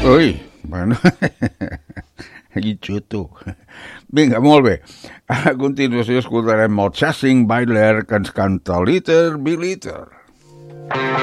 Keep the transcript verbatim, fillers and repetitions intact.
Ui, bueno, i xuto. Vinga, molt bé. A continuació escoltarem el Chasing Bailer, que ens canta Liter Be Liter.